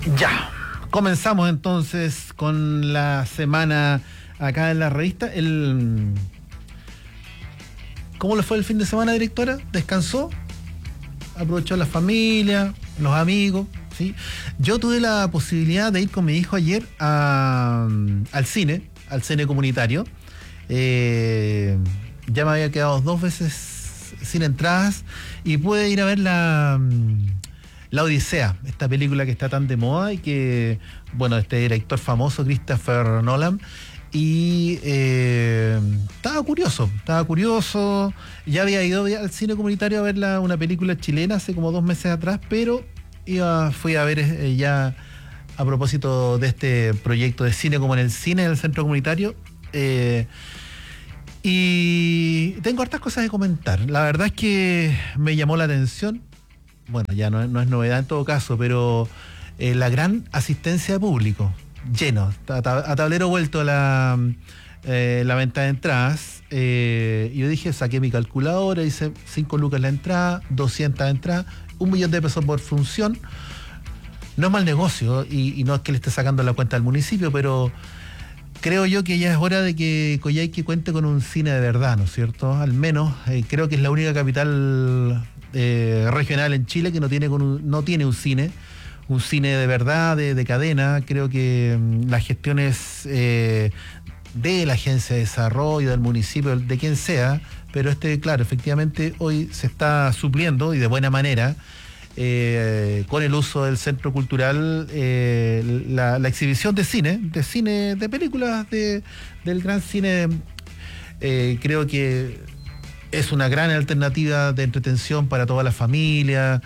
Ya, comenzamos entonces con la semana acá en la revista. ¿Cómo le fue el fin de semana, directora? ¿Descansó? ¿Aprovechó la familia, los amigos? ¿Sí? Yo tuve la posibilidad de ir con mi hijo ayer al cine comunitario. Ya me había quedado 2 veces sin entradas y pude ir a ver la Odisea, esta película que está tan de moda y que, bueno, este director famoso, Christopher Nolan, y estaba curioso, ya había ido al cine comunitario a ver una película chilena hace como 2 meses atrás, pero fui a ver ya a propósito de este proyecto de cine como en el cine del centro comunitario, y tengo hartas cosas que comentar. La verdad es que me llamó la atención. Bueno, ya no es novedad en todo caso, pero la gran asistencia de público, lleno, a tablero vuelto la venta de entradas. Yo dije, saqué mi calculadora, hice 5 lucas la entrada, 200 entradas, 1 millón de pesos por función. No es mal negocio y no es que le esté sacando la cuenta al municipio, pero creo yo que ya es hora de que Coyhaique cuente con un cine de verdad, ¿no es cierto? Al menos creo que es la única capital regional en Chile que no tiene un cine de verdad, de cadena. Creo que las gestiones de la agencia de desarrollo, del municipio, de quien sea, pero claro, efectivamente hoy se está supliendo y de buena manera con el uso del centro cultural, la exhibición de cine, de películas del gran cine. Creo que es una gran alternativa de entretención para toda la familia.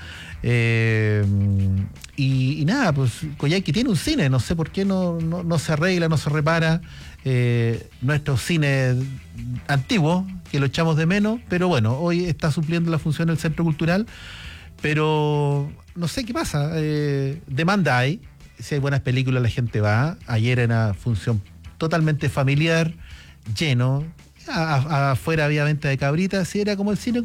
Y nada, pues Coyhaique tiene un cine, no sé por qué no se arregla, no se repara. Nuestro cine antiguo, que lo echamos de menos, pero bueno, hoy está supliendo la función del centro cultural. Pero no sé qué pasa, demanda hay, si hay buenas películas la gente va. Ayer era una función totalmente familiar, lleno, afuera había venta de cabritas, sí, era como el cine.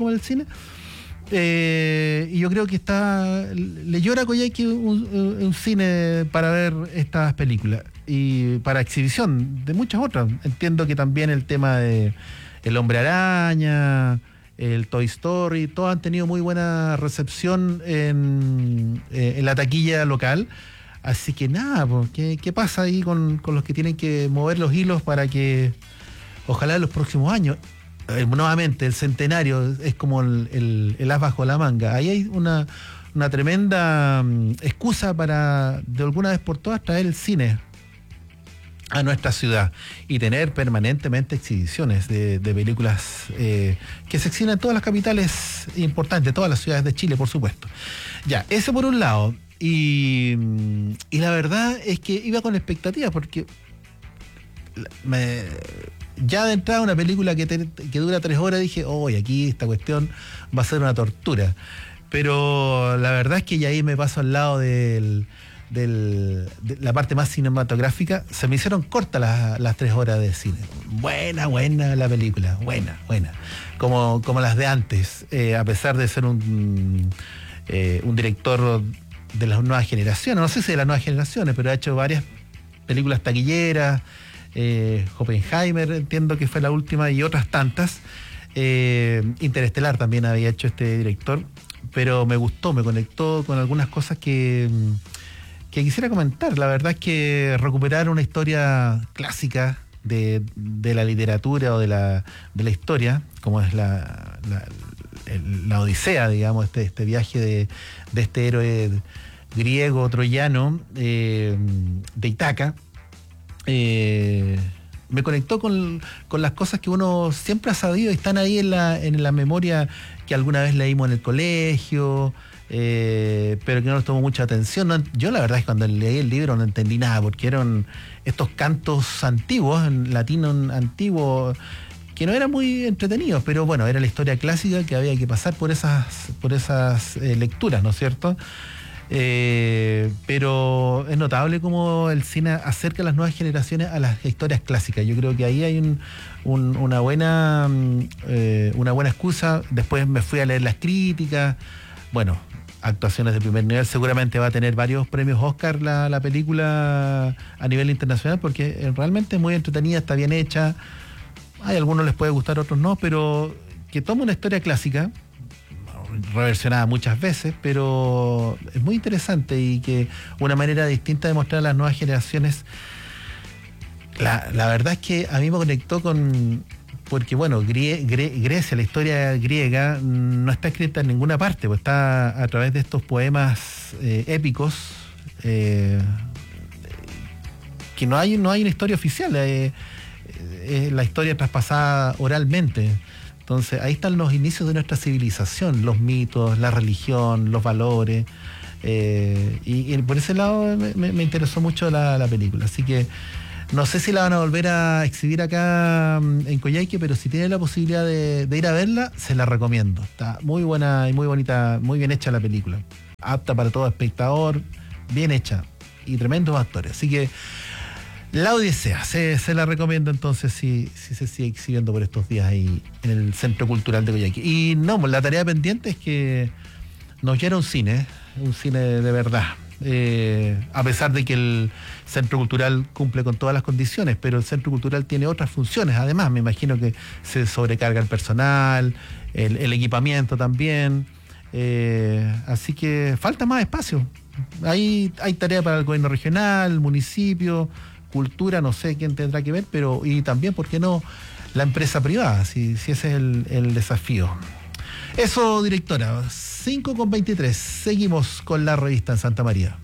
Y yo creo que le llora a Coyhaique un cine para ver estas películas y para exhibición de muchas otras. Entiendo que también el tema de El Hombre Araña, el Toy Story, todos han tenido muy buena recepción en la taquilla local. Así que nada, ¿qué pasa ahí con los que tienen que mover los hilos para que ojalá en los próximos años, nuevamente el centenario es como el as bajo la manga? Ahí hay una tremenda excusa para de alguna vez por todas traer el cine a nuestra ciudad y tener permanentemente exhibiciones de películas que se exhiben en todas las capitales importantes, todas las ciudades de Chile, por supuesto. Ya, eso por un lado. Y la verdad es que iba con expectativas porque ya de entrada una película que dura 3 horas dije, aquí esta cuestión va a ser una tortura. Pero la verdad es que ya ahí me paso al lado de la parte más cinematográfica. Se me hicieron cortas las 3 horas de cine. Buena la película, buena. Como las de antes, a pesar de ser un director de las nuevas generaciones, no sé si de las nuevas generaciones, pero ha hecho varias películas taquilleras. Oppenheimer, entiendo que fue la última, y otras tantas. Interestelar también había hecho este director, pero me gustó, me conectó con algunas cosas que quisiera comentar. La verdad es que recuperar una historia clásica de la literatura o de la historia, como es la Odisea, digamos, este viaje de este héroe griego, troyano, de Ítaca, me conectó con las cosas que uno siempre ha sabido y están ahí en la memoria, que alguna vez leímos en el colegio, pero que no nos tomó mucha atención. Yo la verdad es que cuando leí el libro no entendí nada, porque eran estos cantos antiguos, en latino antiguo, que no eran muy entretenidos, pero bueno, era la historia clásica que había que pasar por esas lecturas, ¿no es cierto? Pero es notable cómo el cine acerca a las nuevas generaciones a las historias clásicas. Yo creo que ahí hay una buena excusa. Después me fui a leer las críticas. Bueno, actuaciones de primer nivel. Seguramente va a tener varios premios Oscar la película a nivel internacional, porque realmente es muy entretenida, está bien hecha. Hay algunos les puede gustar, otros no, pero que toma una historia clásica, reversionada muchas veces, pero es muy interesante y que una manera distinta de mostrar a las nuevas generaciones. La verdad es que a mí me conectó porque bueno, Grecia, la historia griega, no está escrita en ninguna parte, pues está a través de estos poemas épicos, que no hay una historia oficial, la historia traspasada oralmente. Entonces ahí están los inicios de nuestra civilización, los mitos, la religión, los valores, y por ese lado me interesó mucho la película. Así que no sé si la van a volver a exhibir acá en Coyhaique, pero si tienen la posibilidad de ir a verla, se la recomiendo. Está muy buena y muy bonita, muy bien hecha la película. Apta para todo espectador, bien hecha y tremendos actores. Así que La Odisea, se la recomiendo entonces si se sigue exhibiendo por estos días ahí en el Centro Cultural de Coyhaique. Y no, la tarea pendiente es que nos llegue un cine de verdad. A pesar de que el Centro Cultural cumple con todas las condiciones, pero el Centro Cultural tiene otras funciones. Además, me imagino que se sobrecarga el personal, el equipamiento también. Así que falta más espacio. Hay tarea para el gobierno regional, municipio, cultura, no sé quién tendrá que ver, y también, ¿por qué no?, la empresa privada, si ese es el desafío. Eso, directora, 5:23. Seguimos con la revista en Santa María.